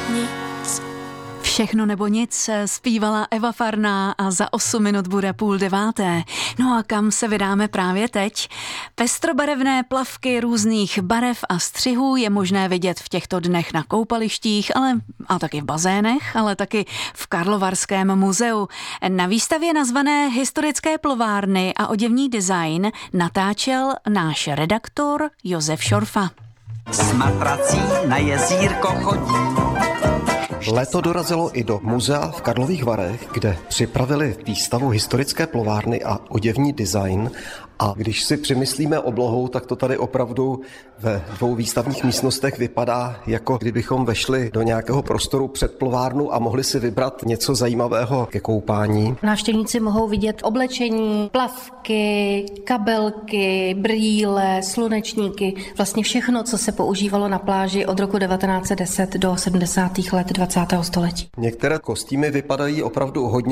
nic. Všechno nebo nic zpívala Eva Farná a za 8 minut bude 8:30. No a kam se vydáme právě teď? Pestrobarevné plavky různých barev a střihů je možné vidět v těchto dnech na koupalištích, a taky v bazénech, ale taky v Karlovarském muzeu. Na výstavě nazvané Historické plovárny a oděvní design natáčel náš redaktor Josef Šorfa. S matrací na jezírko chodí. Léto dorazilo i do muzea v Karlových Varech, kde připravili výstavu Historické plovárny a oděvní design. A když si přemyslíme oblohou, tak to tady opravdu ve 2 výstavních místnostech vypadá, jako kdybychom vešli do nějakého prostoru před plovárnu a mohli si vybrat něco zajímavého ke koupání. Návštěvníci mohou vidět oblečení, plavky, kabelky, brýle, slunečníky, vlastně všechno, co se používalo na pláži od roku 1910 do 70. let 20. století. Některé kostýmy vypadají opravdu hodně